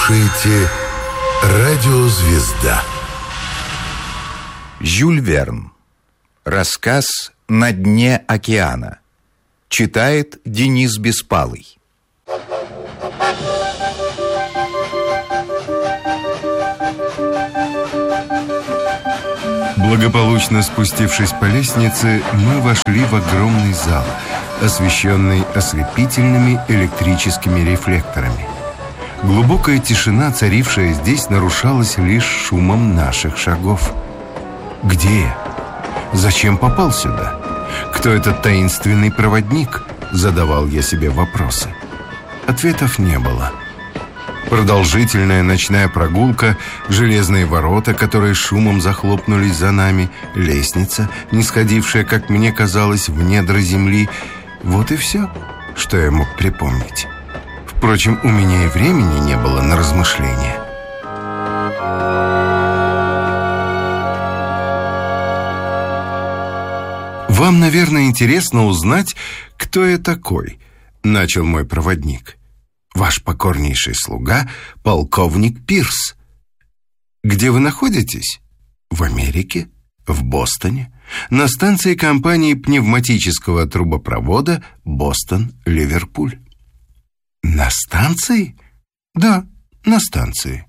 слушаете «Радио Звезда». Жюль Верн. Рассказ «На дне океана». Читает Денис Беспалый. Благополучно спустившись по лестнице, мы вошли в огромный зал, освещенный ослепительными электрическими рефлекторами. Глубокая тишина, царившая здесь, нарушалась лишь шумом наших шагов. Где я? Зачем попал сюда? Кто этот таинственный проводник? Задавал я себе вопросы. Ответов не было. Продолжительная ночная прогулка, железные ворота, которые шумом захлопнулись за нами, лестница, не сходившая, как мне казалось, в недра земли. Вот и все, что я мог припомнить. Впрочем, у меня и времени не было на размышления. «Вам, наверное, интересно узнать, кто я такой», — начал мой проводник. «Ваш покорнейший слуга, полковник Пирс». «Где вы находитесь?» «В Америке, в Бостоне, на станции компании пневматического трубопровода Бостон-Ливерпуль». «На станции?» «Да, на станции».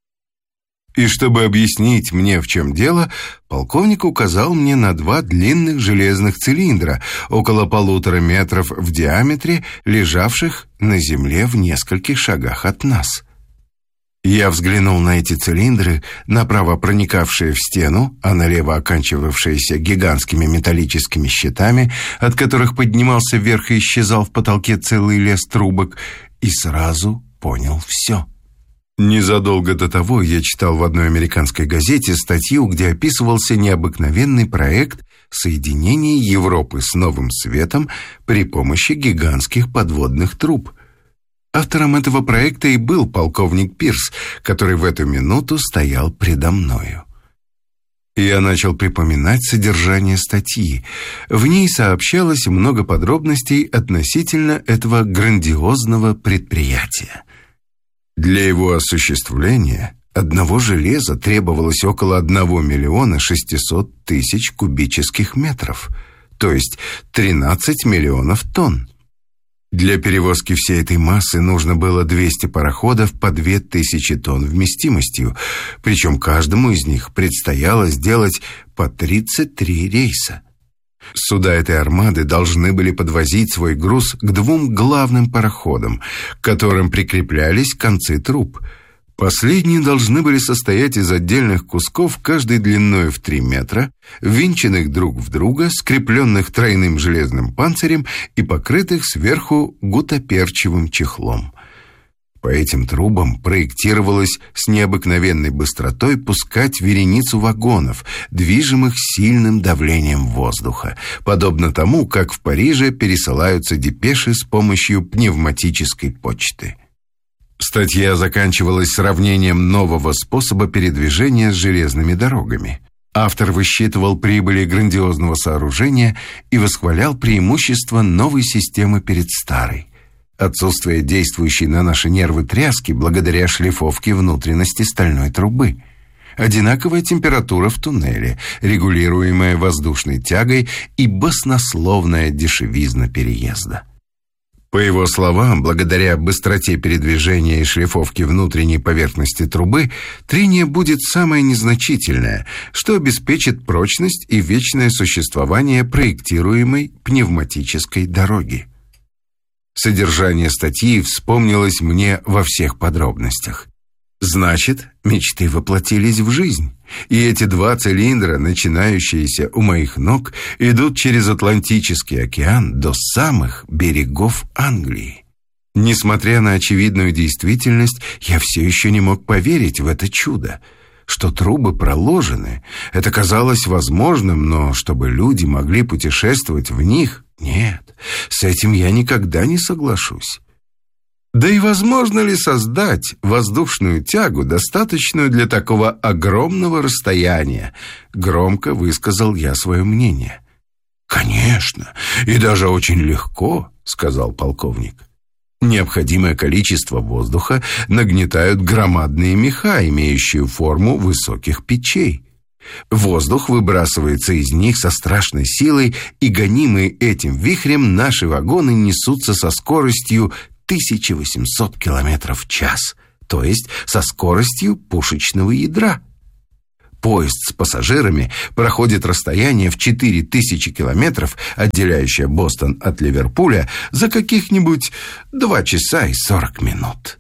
И чтобы объяснить мне, в чем дело, полковник указал мне на два длинных железных цилиндра, около 1,5 метра в диаметре, лежавших на земле в нескольких шагах от нас. Я взглянул на эти цилиндры, направо проникавшие в стену, а налево оканчивавшиеся гигантскими металлическими щитами, от которых поднимался вверх и исчезал в потолке целый лес трубок, и сразу понял все. Незадолго до того я читал в одной американской газете статью, где описывался необыкновенный проект соединения Европы с Новым Светом при помощи гигантских подводных труб. Автором этого проекта и был полковник Пирс, который в эту минуту стоял предо мною. Я начал припоминать содержание статьи. В ней сообщалось много подробностей относительно этого грандиозного предприятия. Для его осуществления одного железа требовалось около 1 600 000 кубических метров, то есть 13 миллионов тонн. Для перевозки всей этой массы нужно было 200 пароходов по 2000 тонн вместимостью, причем каждому из них предстояло сделать по 33 рейса. Суда этой армады должны были подвозить свой груз к 2 главным пароходам, к которым прикреплялись концы труб. Последние должны были состоять из отдельных кусков, каждой длиной в 3 метра, ввинченных друг в друга, скрепленных тройным железным панцирем и покрытых сверху гуттаперчевым чехлом. По этим трубам проектировалось с необыкновенной быстротой пускать вереницу вагонов, движимых сильным давлением воздуха, подобно тому, как в Париже пересылаются депеши с помощью пневматической почты. Статья заканчивалась сравнением нового способа передвижения с железными дорогами. Автор высчитывал прибыли грандиозного сооружения и восхвалял преимущества новой системы перед старой. Отсутствие действующей на наши нервы тряски благодаря шлифовке внутренности стальной трубы. Одинаковая температура в туннеле, регулируемая воздушной тягой, и баснословная дешевизна переезда. По его словам, благодаря быстроте передвижения и шлифовке внутренней поверхности трубы, трение будет самое незначительное, что обеспечит прочность и вечное существование проектируемой пневматической дороги. Содержание статьи вспомнилось мне во всех подробностях. Значит, мечты воплотились в жизнь, и эти 2 цилиндра, начинающиеся у моих ног, идут через Атлантический океан до самых берегов Англии. Несмотря на очевидную действительность, я все еще не мог поверить в это чудо. Что трубы проложены, это казалось возможным, но чтобы люди могли путешествовать в них, нет, с этим я никогда не соглашусь. Да и возможно ли создать воздушную тягу, достаточную для такого огромного расстояния? Громко высказал я свое мнение. «Конечно, и даже очень легко», — сказал полковник. Необходимое количество воздуха нагнетают громадные меха, имеющие форму высоких печей. Воздух выбрасывается из них со страшной силой, и гонимые этим вихрем наши вагоны несутся со скоростью 1800 км в час, то есть со скоростью пушечного ядра. Поезд с пассажирами проходит расстояние в 4000 километров, отделяющее Бостон от Ливерпуля, за каких-нибудь 2 часа и 40 минут.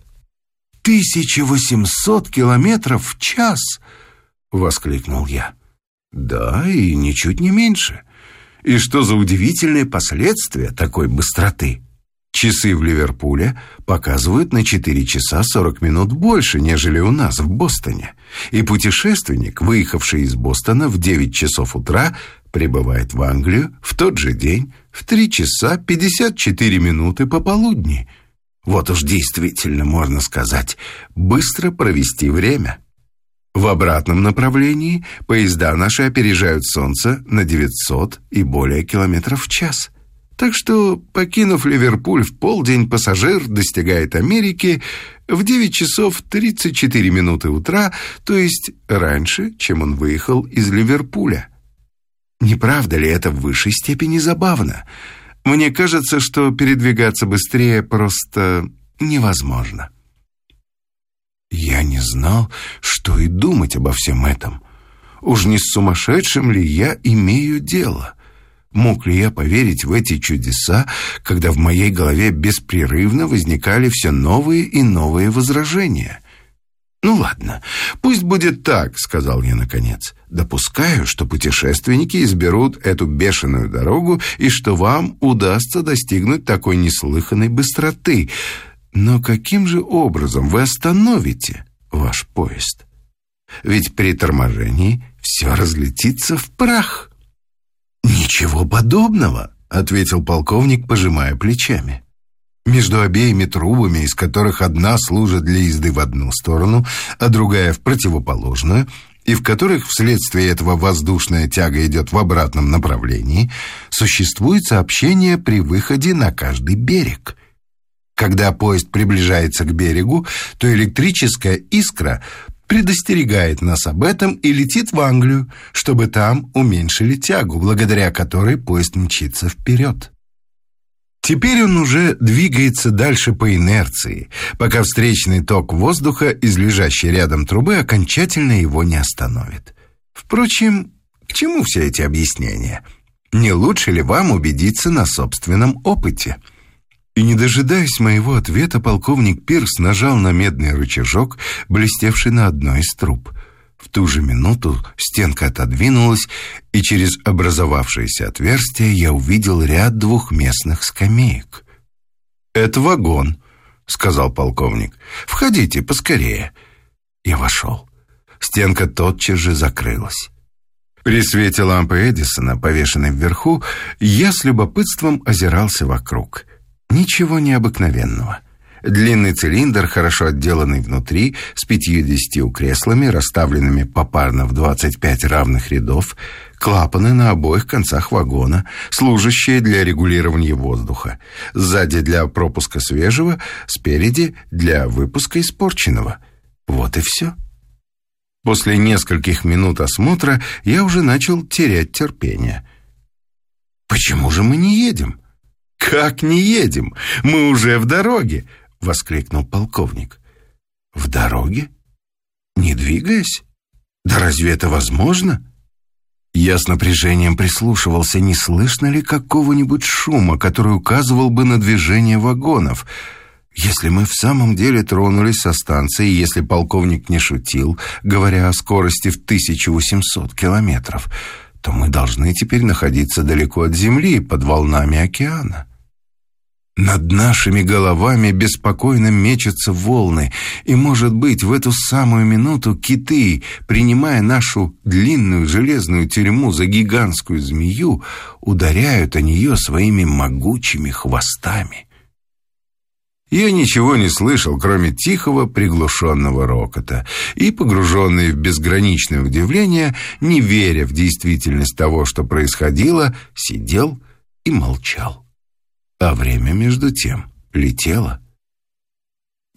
1800 километров в час! — воскликнул я. Да, и ничуть не меньше. И что за удивительные последствия такой быстроты? Часы в Ливерпуле показывают на 4 часа 40 минут больше, нежели у нас в Бостоне. И путешественник, выехавший из Бостона в 9 часов утра, прибывает в Англию в тот же день в 3 часа 54 минуты пополудни. Вот уж действительно, можно сказать, быстро провести время. В обратном направлении поезда наши опережают Солнце на 900 и более километров в час. Так что, покинув Ливерпуль в полдень, пассажир достигает Америки в 9 часов 34 минуты утра, то есть раньше, чем он выехал из Ливерпуля. Не правда ли это в высшей степени забавно? Мне кажется, что передвигаться быстрее просто невозможно. Я не знал, что и думать обо всем этом. Уж не с сумасшедшим ли я имею дело? Мог ли я поверить в эти чудеса, когда в моей голове беспрерывно возникали все новые и новые возражения? «Ну ладно, пусть будет так», — сказал я наконец. «Допускаю, что путешественники изберут эту бешеную дорогу и что вам удастся достигнуть такой неслыханной быстроты. Но каким же образом вы остановите ваш поезд? Ведь при торможении все разлетится в прах». «Ничего подобного», — ответил полковник, пожимая плечами. «Между обеими трубами, из которых одна служит для езды в одну сторону, а другая в противоположную, и в которых вследствие этого воздушная тяга идет в обратном направлении, существует сообщение при выходе на каждый берег. Когда поезд приближается к берегу, то электрическая искра предостерегает нас об этом и летит в Англию, чтобы там уменьшили тягу, благодаря которой поезд мчится вперед. Теперь он уже двигается дальше по инерции, пока встречный ток воздуха из лежащей рядом трубы окончательно его не остановит. Впрочем, к чему все эти объяснения? Не лучше ли вам убедиться на собственном опыте?» И, не дожидаясь моего ответа, полковник Пирс нажал на медный рычажок, блестевший на одной из труб. В ту же минуту стенка отодвинулась, и через образовавшееся отверстие я увидел ряд двухместных скамеек. «Это вагон», — сказал полковник. «Входите поскорее». Я вошел. Стенка тотчас же закрылась. При свете лампы Эдисона, повешенной вверху, я с любопытством озирался вокруг. Ничего необыкновенного. Длинный цилиндр, хорошо отделанный внутри, с 50 креслами, расставленными попарно в 25 равных рядов, клапаны на обоих концах вагона, служащие для регулирования воздуха, сзади для пропуска свежего, спереди для выпуска испорченного. Вот и все. После нескольких минут осмотра я уже начал терять терпение. «Почему же мы не едем?» «Как не едем? Мы уже в дороге!» — воскликнул полковник. «В дороге? Не двигаясь? Да разве это возможно?» Я с напряжением прислушивался, не слышно ли какого-нибудь шума, который указывал бы на движение вагонов. Если мы в самом деле тронулись со станции, если полковник не шутил, говоря о скорости в 1800 километров, то мы должны теперь находиться далеко от земли, под волнами океана. Над нашими головами беспокойно мечутся волны, и, может быть, в эту самую минуту киты, принимая нашу длинную железную тюрьму за гигантскую змею, ударяют о нее своими могучими хвостами. Я ничего не слышал, кроме тихого приглушенного рокота, и, погруженный в безграничное удивление, не веря в действительность того, что происходило, сидел и молчал. А время, между тем, летело.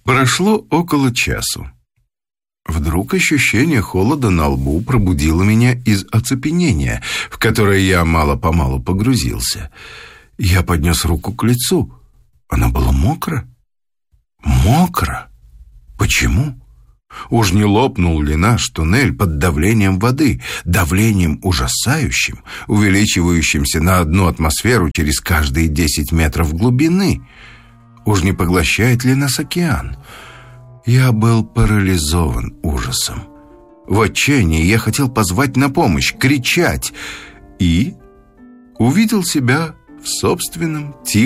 Прошло около часу. Вдруг ощущение холода на лбу пробудило меня из оцепенения, в которое я мало-помалу погрузился. Я поднес руку к лицу. Она была мокра. Мокра? Почему? Уж не лопнул ли наш туннель под давлением воды, давлением ужасающим, увеличивающимся на 1 атмосферу через каждые 10 метров глубины? Уж не поглощает ли нас океан? Я был парализован ужасом. В отчаянии я хотел позвать на помощь, кричать, и увидел себя в собственном